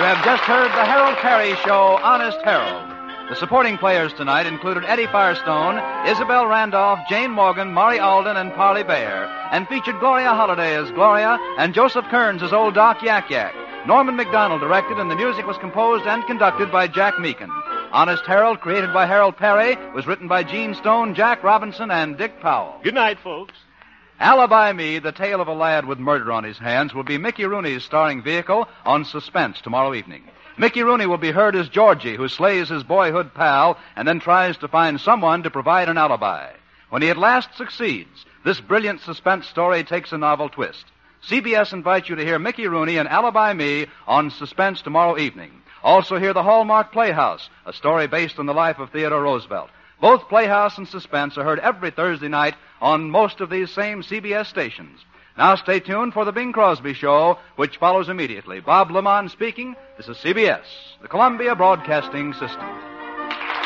You have just heard the Harold Perry Show, Honest Harold. The supporting players tonight included Eddie Firestone, Isabel Randolph, Jane Morgan, Maury Alden, and Parley Bear, and featured Gloria Holliday as Gloria and Joseph Kearns as Old Doc Yak Yak. Norman McDonald directed, and the music was composed and conducted by Jack Meakin. Honest Harold, created by Harold Perry, was written by Gene Stone, Jack Robinson, and Dick Powell. Good night, folks. Alibi Me, the tale of a lad with murder on his hands, will be Mickey Rooney's starring vehicle on Suspense tomorrow evening. Mickey Rooney will be heard as Georgie, who slays his boyhood pal and then tries to find someone to provide an alibi. When he at last succeeds, this brilliant suspense story takes a novel twist. CBS invites you to hear Mickey Rooney and Alibi Me on Suspense tomorrow evening. Also hear the Hallmark Playhouse, a story based on the life of Theodore Roosevelt. Both Playhouse and Suspense are heard every Thursday night on most of these same CBS stations. Now stay tuned for the Bing Crosby Show, which follows immediately. Bob Lamont speaking. This is CBS, the Columbia Broadcasting System.